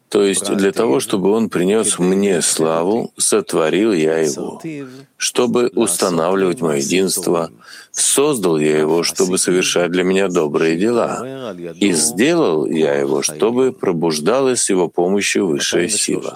То есть для того, чтобы он принес мне славу, сотворил я его. Чтобы устанавливать мое единство, создал я его, чтобы совершать для меня добрые дела. И сделал я его, чтобы пробуждалась с его помощью высшая сила.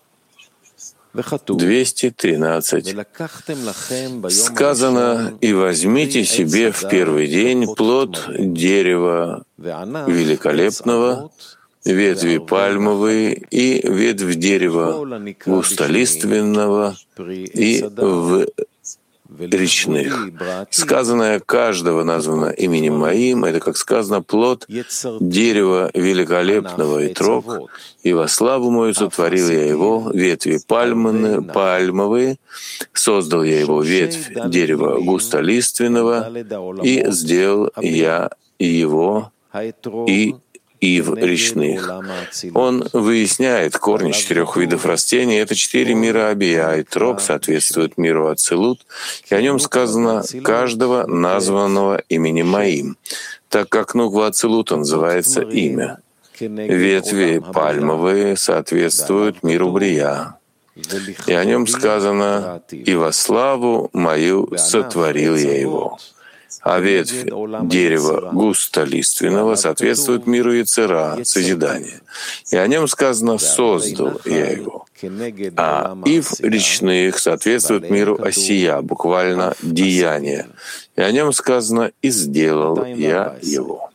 213. Сказано: «И возьмите себе в первый день плод дерева великолепного, ветви пальмовые и ветвь дерева густолиственного и в речных». Сказанное каждого названо именем моим, это, как сказано, плод дерева великолепного и трог, и во славу мою сотворил я его, ветви пальмовые, создал я его, ветвь дерева густолиственного, и сделал я его и в речных. Он выясняет корни 4 видов растений. Это 4 мира Абия, и трог соответствует миру Ацилут, и о нем сказано каждого названного именем моим, так как Нуква Ацилута называется имя. Ветви пальмовые соответствуют миру Брия, и о нем сказано: «И во славу мою сотворил я его». А ветвь дерева густолиственного соответствует миру Йецера, созидания. И о нем сказано: «Создал я его». А ив речных соответствует миру Осия, буквально деяние. И о нем сказано: «И сделал я его».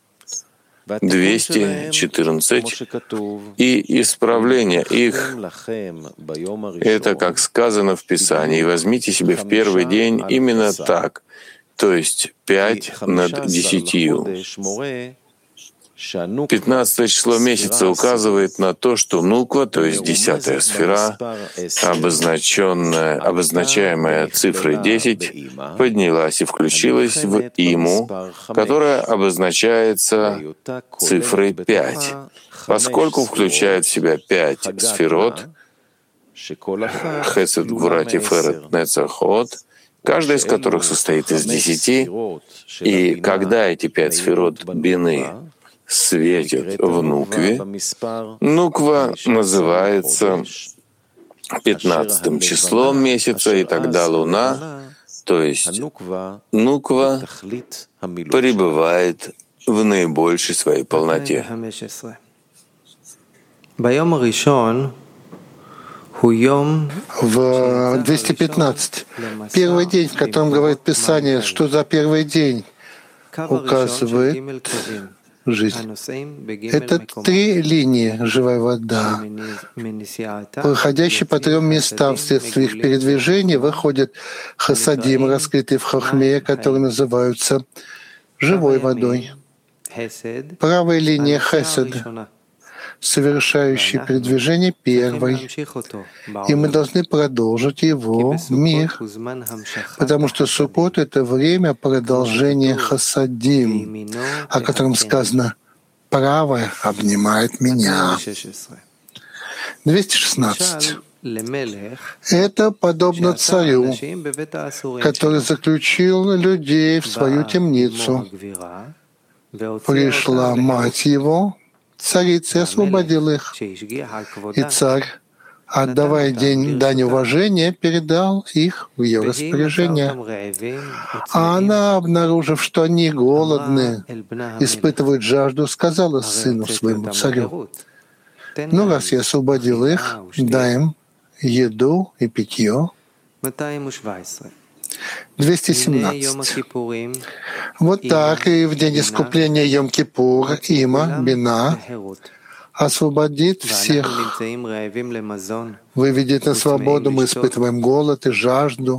214. И исправление их — это, как сказано в Писании: «Возьмите себе в первый день именно так». То есть 5 над 10. 15 число месяца указывает на то, что Нуква, то есть 10-я сфера, обозначаемая цифрой 10, поднялась и включилась в Иму, которая обозначается цифрой 5. Поскольку включает в себя 5 сферот, Хесед, Гвура, Тиферет, Нецах, Ход, каждая из которых состоит из 10, и когда эти 5 сферот бины светят в Нукве, Нуква называется 15 числом месяца, и тогда Луна, то есть Нуква, пребывает в наибольшей своей полноте. В 215. Первый день, в котором говорит Писание, что за первый день указывает жизнь. Это 3 линии живая вода, проходящие по 3 местам вследствие их передвижения, выходят хасадим, раскрытые в хохме, которые называются живой водой. Правая линия хесед, совершающий передвижение первой, и мы должны продолжить его в мир, потому что Суккот — это время продолжения хасадим, о котором сказано: «Правая обнимает меня». 216. Это подобно царю, который заключил людей в свою темницу. Пришла мать его, царица, освободил их. И царь, отдавая дань уважения, передал их в ее распоряжение. А она, обнаружив, что они голодны, испытывают жажду, сказала сыну своему царю: «Ну, раз я освободил их, дай им еду и питье». 217. Вот так и в день искупления Йом-Кипур Има, Бина, освободит всех, выведет на свободу, мы испытываем голод и жажду,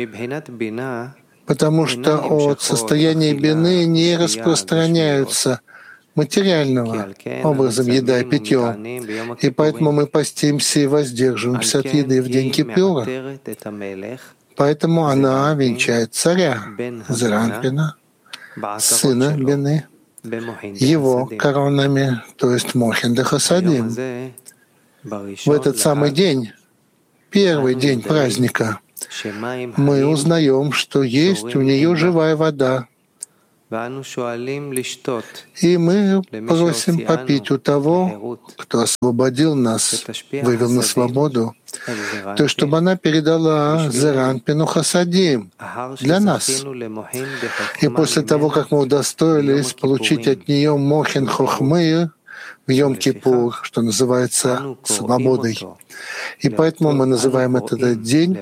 потому что от состояния Бины не распространяются материального образом еда и питье, и поэтому мы постимся и воздерживаемся от еды в день Кипура. Поэтому она венчает царя, Зеранпина, сына Бины, его коронами, то есть Мохин де Хасадим. В этот самый день, первый день праздника, мы узнаем, что есть у нее живая вода, И мы просим попить у того, кто освободил нас, вывел на свободу, то есть чтобы она передала Зеран Пинуха Садим для нас. И после того, как мы удостоились получить от нее Мохин Хохмы в Йом-Кипур, что называется свободой. И поэтому мы называем этот день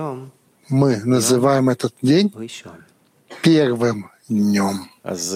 первым днем.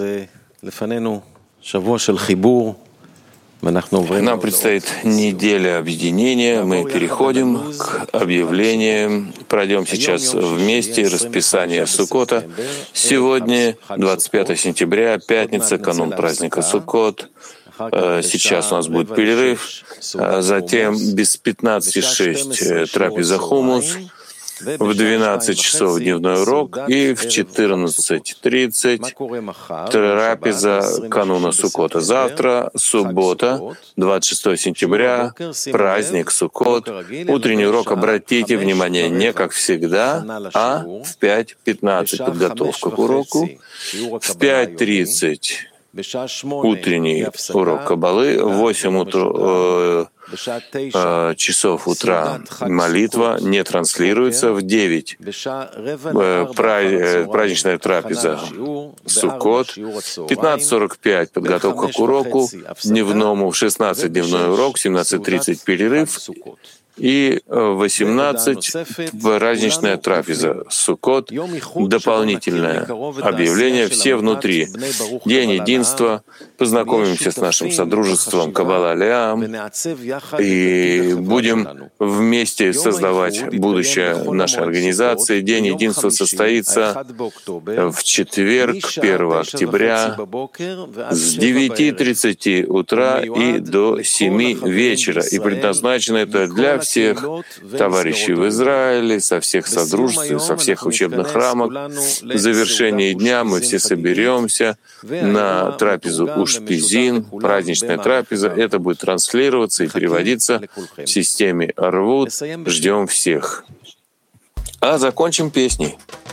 Нам предстоит неделя объединения. Мы переходим к объявлениям. Пройдем сейчас вместе расписание Суккота. Сегодня, 25 сентября, пятница, канун праздника Суккот. Сейчас у нас будет перерыв. Затем без 15:06 трапеза хумус. В 12 часов дневной урок и в 14:30 трапеза кануна Суккота. Завтра, суббота, 26 сентября, праздник Суккот. Утренний урок, обратите внимание, не как всегда, а в 5:15 подготовка к уроку, в 5:30 утренний урок Каббалы, в 8 часов утра молитва не транслируется, в 9 праздничная трапеза Суккот, 15:45 подготовка к уроку дневному, в 16 дневной урок, 17:30 перерыв, и 18 праздничная трапеза Суккот, дополнительное объявление, все внутри. День единства, познакомимся с нашим содружеством Каббала Леам и будем вместе создавать будущее нашей организации. День единства состоится в четверг, 1 октября, с 9:30 утра и до 7 вечера. И предназначено это для всех товарищей в Израиле, со всех содружеств, со всех учебных рамок. В завершении дня мы все соберемся на трапезу Ушпизин, праздничная трапеза. Это будет транслироваться и переводиться в системе Арвут. Ждем всех. А закончим песней.